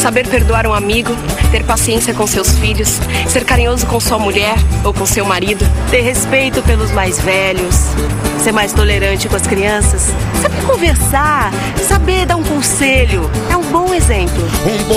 saber perdoar um amigo, ter paciência com seus filhos, ser carinhoso com sua mulher ou com seu marido. Ter respeito pelos mais velhos, ser mais tolerante com as crianças, saber conversar, saber dar um conselho. É um bom exemplo.